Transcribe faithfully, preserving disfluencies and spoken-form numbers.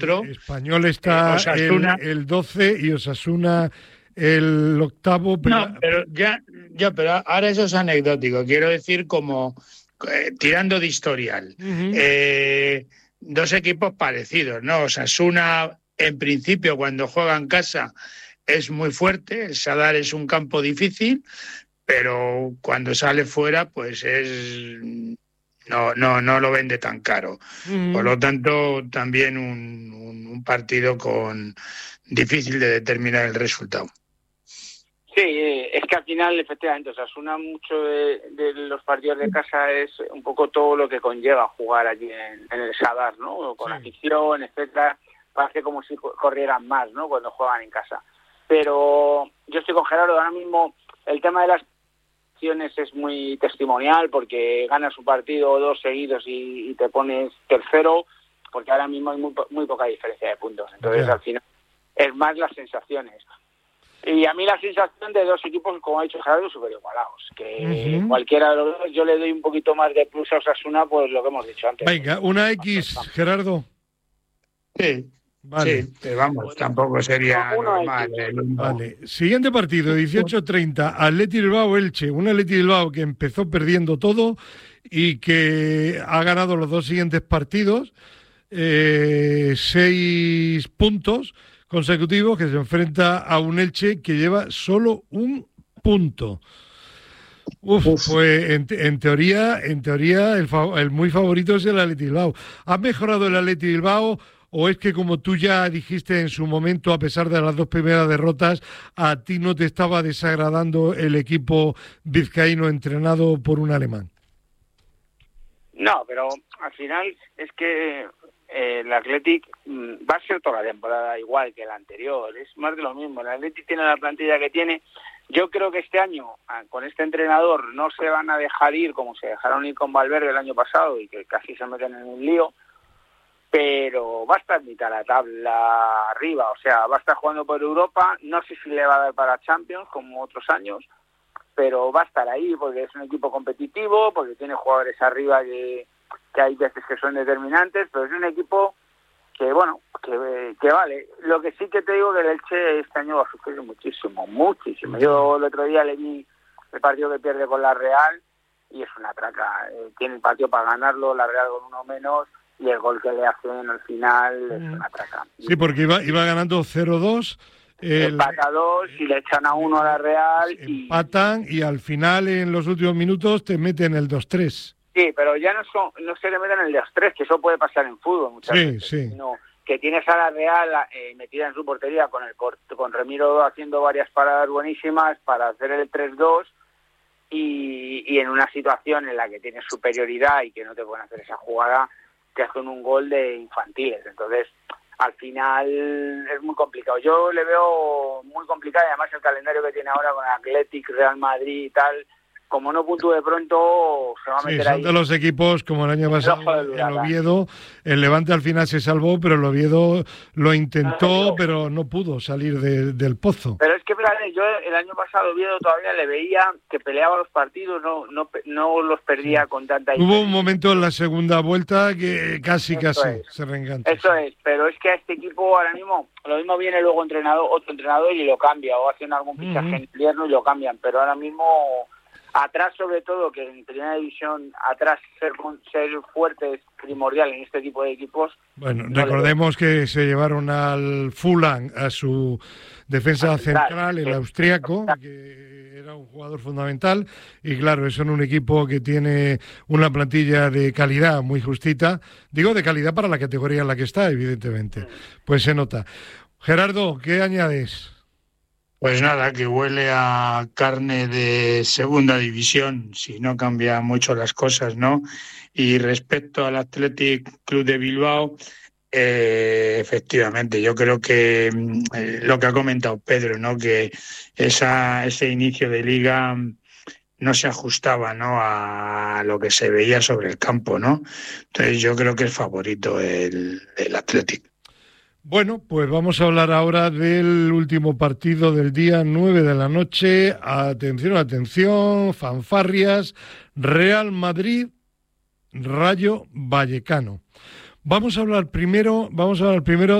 otro. Español está eh, Osasuna, el, el doce y Osasuna el octavo. Pero... No, pero ya, ya, pero ahora eso es anecdótico. Quiero decir, como eh, tirando de historial. Uh-huh. Eh, dos equipos parecidos, ¿no? Osasuna, en principio, cuando juega en casa, es muy fuerte. El Sadar es un campo difícil, pero cuando sale fuera, pues es no, no, no lo vende tan caro. Uh-huh. Por lo tanto, también un, un, un partido con difícil de determinar el resultado. Sí, es que al final, efectivamente, Osasuna, mucho de, de los partidos de casa es un poco todo lo que conlleva jugar allí en, en el Sadar, ¿no? Con sí. afición, etcétera. Parece como si corrieran más, ¿no? Cuando juegan en casa. Pero yo estoy con Gerardo, ahora mismo el tema de las acciones es muy testimonial, porque ganas un partido o dos seguidos y, y te pones tercero, porque ahora mismo hay muy, muy poca diferencia de puntos. Entonces, yeah. al final, es más las sensaciones. Y a mí la sensación de dos equipos, como ha dicho Gerardo, súper igualados, que uh-huh. cualquiera de los dos, yo le doy un poquito más de plus a Osasuna, pues lo que hemos dicho antes. Venga, una X, Gerardo. Sí, vale. Sí, pero vamos, tampoco sería no, normal. Eh, vale, siguiente partido, dieciocho treinta, Athletic Bilbao-Elche, un Athletic Bilbao que empezó perdiendo todo y que ha ganado los dos siguientes partidos, eh, seis puntos consecutivos, que se enfrenta a un Elche que lleva solo un punto. Uf, Uf. pues en, en teoría, en teoría el, el muy favorito es el Athletic Bilbao. ¿Ha mejorado el Athletic Bilbao o es que, como tú ya dijiste en su momento, a pesar de las dos primeras derrotas, a ti no te estaba desagradando el equipo vizcaíno entrenado por un alemán? No, pero al final es que Eh, el Athletic mm, va a ser toda la temporada igual que el anterior, es más de lo mismo. El Athletic tiene la plantilla que tiene. Yo creo que este año, con este entrenador, no se van a dejar ir como se dejaron ir con Valverde el año pasado y que casi se meten en un lío, pero va a estar mitad de la tabla arriba, o sea, va a estar jugando por Europa. No sé si le va a dar para Champions como otros años, pero va a estar ahí porque es un equipo competitivo, porque tiene jugadores arriba que que hay veces que son determinantes, pero es un equipo que, bueno, que, que vale. Lo que sí que te digo que el Elche este año va a sufrir muchísimo, muchísimo. Yo el otro día le vi el partido que pierde con la Real y es una traca. Eh, tiene el partido para ganarlo, la Real con uno menos, y el gol que le hacen al final es una traca. Sí, porque iba, iba ganando cero dos. El... Empata dos y le echan a uno a la Real. Empatan y... y al final, en los últimos minutos, te meten el dos tres. Sí, pero ya no son, no se le meten el dos tres, que eso puede pasar en fútbol muchas sí, veces. Sí. Sino que tienes a la Real eh, metida en su portería con el con Remiro haciendo varias paradas buenísimas para hacer el tres dos y, y en una situación en la que tienes superioridad y que no te pueden hacer esa jugada, te hacen un gol de infantiles. Entonces, al final es muy complicado. Yo le veo muy complicado, y además el calendario que tiene ahora con Athletic, Real Madrid y tal, como no puntúe de pronto, se va a meter sí, son ahí. De los equipos, como el año pasado, el Oviedo, el Levante al final se salvó, pero el Oviedo lo intentó, no, pero no pudo salir de, del pozo. Pero es que, fíjate, yo el año pasado Oviedo todavía le veía que peleaba los partidos, no no, no los perdía sí. con tanta Hubo un momento en la segunda vuelta que casi, Eso casi es. se reengancha. Eso sí. es, pero es que a este equipo ahora mismo, lo mismo viene luego entrenador, otro entrenador y lo cambia, o hacen algún fichaje uh-huh. en invierno y lo cambian, pero ahora mismo... Atrás, sobre todo, que en primera división, atrás ser, ser fuerte es primordial en este tipo de equipos. Bueno, no recordemos le... que se llevaron al Fulham a su defensa central, central el austriaco, que era un jugador fundamental, y claro, eso en un equipo que tiene una plantilla de calidad muy justita, digo de calidad para la categoría en la que está, evidentemente, pues se nota. Gerardo, ¿qué añades? Pues nada, que huele a carne de segunda división, si no cambia mucho las cosas, ¿no? Y respecto al Athletic Club de Bilbao, eh, efectivamente, yo creo que eh, lo que ha comentado Pedro, ¿no? Que esa ese inicio de liga no se ajustaba, ¿no? A lo que se veía sobre el campo, ¿no? Entonces yo creo que es favorito el, el Athletic. Bueno, pues vamos a hablar ahora del último partido del día, nueve de la noche. Atención, atención, fanfarrias, Real Madrid, Rayo Vallecano. Vamos a hablar primero, vamos a hablar primero